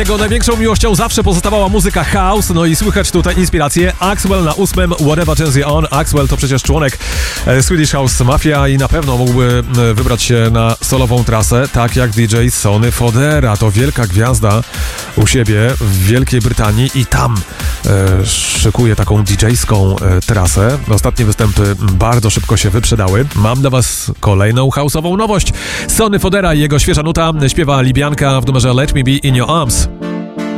Jego największą miłością zawsze pozostawała muzyka house, no i słychać tutaj inspirację. Axwell na 8 Whatever Turns You On. Axwell to przecież członek Swedish House Mafia i na pewno mógłby wybrać się na solową trasę, tak jak DJ Sonny Fodera. To wielka gwiazda u siebie w Wielkiej Brytanii i tam szykuje taką DJ-ską trasę. Ostatnie występy bardzo szybko się wyprzedały. Mam dla was kolejną house'ową nowość. Sonny Fodera i jego świeża nuta śpiewa Libianka w numerze Let Me Be In Your Arms.